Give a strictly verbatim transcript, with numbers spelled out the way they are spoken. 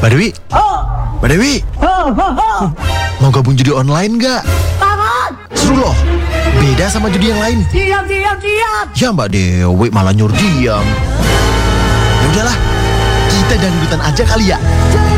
Mbak Dewi, Mbak Dewi, mau gabung judi online nggak? Seru loh, beda sama judi yang lain. Diam, diam, diam. Ya Mbak Dewi malah nyuruh diam. Ya udahlah, kita dangdutan aja kali ya.